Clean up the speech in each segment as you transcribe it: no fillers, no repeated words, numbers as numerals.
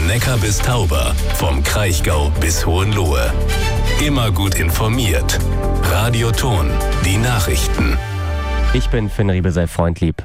Neckar bis Tauber, vom Kraichgau bis Hohenlohe. Immer gut informiert. Radio Thon, die Nachrichten. Ich bin Finn Riebesell-Freundlieb.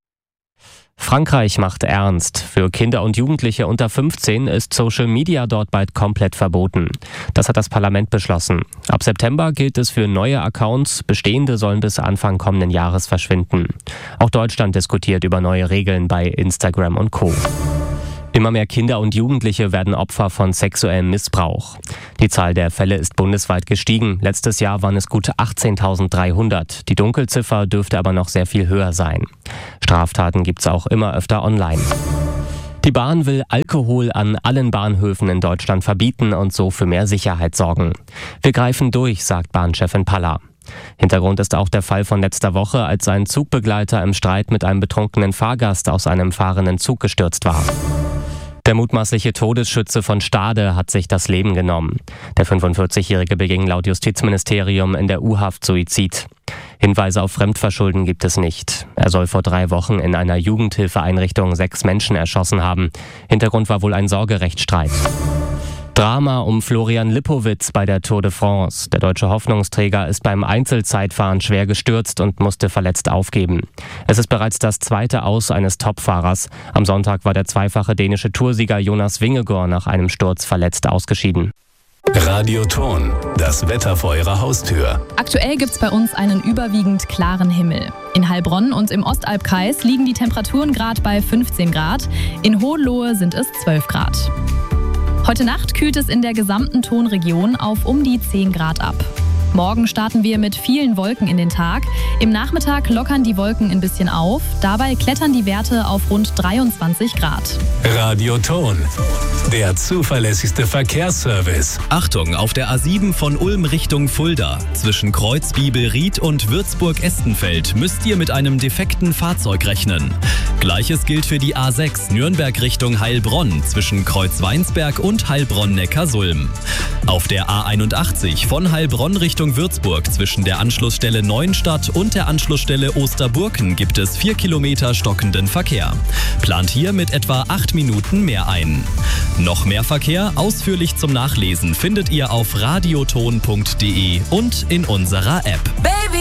Frankreich macht ernst. Für Kinder und Jugendliche unter 15 ist Social Media dort bald komplett verboten. Das hat das Parlament beschlossen. Ab September gilt es für neue Accounts. Bestehende sollen bis Anfang kommenden Jahres verschwinden. Auch Deutschland diskutiert über neue Regeln bei Instagram und Co. Immer mehr Kinder und Jugendliche werden Opfer von sexuellem Missbrauch. Die Zahl der Fälle ist bundesweit gestiegen. Letztes Jahr waren es gut 18.300. Die Dunkelziffer dürfte aber noch sehr viel höher sein. Straftaten gibt es auch immer öfter online. Die Bahn will Alkohol an allen Bahnhöfen in Deutschland verbieten und so für mehr Sicherheit sorgen. Wir greifen durch, sagt Bahnchefin Palla. Hintergrund ist auch der Fall von letzter Woche, als ein Zugbegleiter im Streit mit einem betrunkenen Fahrgast aus einem fahrenden Zug gestürzt war. Der mutmaßliche Todesschütze von Stade hat sich das Leben genommen. Der 45-Jährige beging laut Justizministerium in der U-Haft Suizid. Hinweise auf Fremdverschulden gibt es nicht. Er soll vor 3 Wochen in einer Jugendhilfeeinrichtung 6 Menschen erschossen haben. Hintergrund war wohl ein Sorgerechtsstreit. Drama um Florian Lipowitz bei der Tour de France. Der deutsche Hoffnungsträger ist beim Einzelzeitfahren schwer gestürzt und musste verletzt aufgeben. Es ist bereits das 2. Aus eines Topfahrers. Am Sonntag war der zweifache dänische Toursieger Jonas Vingegaard nach einem Sturz verletzt ausgeschieden. Radio Thon, das Wetter vor Ihrer Haustür. Aktuell gibt's bei uns einen überwiegend klaren Himmel. In Heilbronn und im Ostalbkreis liegen die Temperaturen gerade bei 15 Grad. In Hohenlohe sind es 12 Grad. Heute Nacht kühlt es in der gesamten Thonregion auf um die 10 Grad ab. Morgen starten wir mit vielen Wolken in den Tag. Im Nachmittag lockern die Wolken ein bisschen auf. Dabei klettern die Werte auf rund 23 Grad. Radio Thon, der zuverlässigste Verkehrsservice. Achtung, auf der A7 von Ulm Richtung Fulda. Zwischen Kreuzbiebel-Ried und Würzburg-Estenfeld müsst ihr mit einem defekten Fahrzeug rechnen. Gleiches gilt für die A6 Nürnberg Richtung Heilbronn zwischen Kreuzweinsberg und Heilbronn-Neckarsulm. Auf der A81 von Heilbronn Richtung Würzburg zwischen der Anschlussstelle Neuenstadt und der Anschlussstelle Osterburken gibt es 4 Kilometer stockenden Verkehr. Plant hier mit etwa 8 Minuten mehr ein. Noch mehr Verkehr ausführlich zum Nachlesen findet ihr auf radiothon.de und in unserer App.